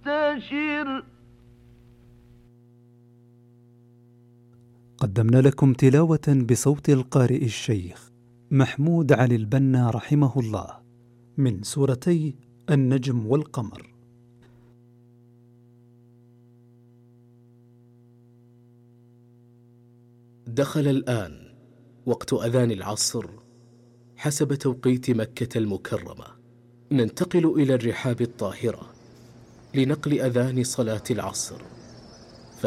فانتشر. قدمنا لكم تلاوة بصوت القارئ الشيخ محمود علي البنا رحمه الله من سورتي النجم والقمر. دخل الآن وقت أذان العصر حسب توقيت مكة المكرمة. ننتقل إلى الرحاب الطاهرة لنقل أذان صلاة العصر.